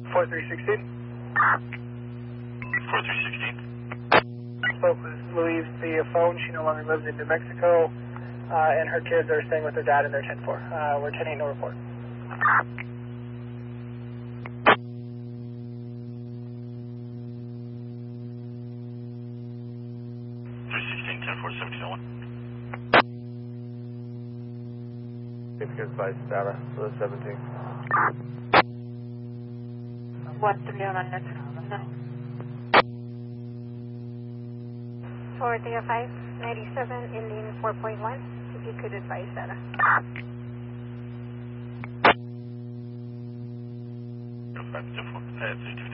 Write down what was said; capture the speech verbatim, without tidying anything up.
four three one six. four three one six. Spoke with Louise via phone. She no longer lives in New Mexico, uh, and her kids are staying with their dad in their ten four. Uh, we're ten eight, no report. three sixteen, ten four, seventeen oh one. Good advice data for the seventeen. one three oh nine. four three oh five, ninety-seven, Indian four point one, if you could advise data. five, ten four, uh, three two.